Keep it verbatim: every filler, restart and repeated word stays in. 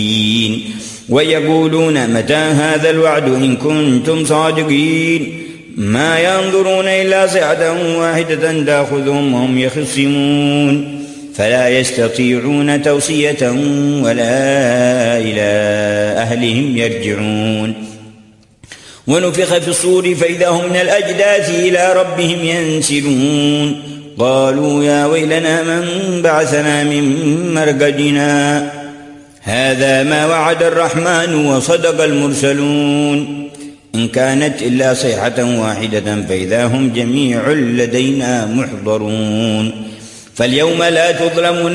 ويقولون متى هذا الوعد إن كنتم صادقين ما ينظرون إلا صيحة واحدة تأخذهم وهم يخصمون فلا يستطيعون توصية ولا إلى أهلهم يرجعون. ونفخ في الصور فإذا هم من الأجداث إلى ربهم ينسلون قالوا يا ويلنا من بعثنا من مرقدنا هذا ما وعد الرحمن وصدق المرسلون إن كانت إلا صيحة واحدة فإذا هم جميع لدينا محضرون. فاليوم لا تظلم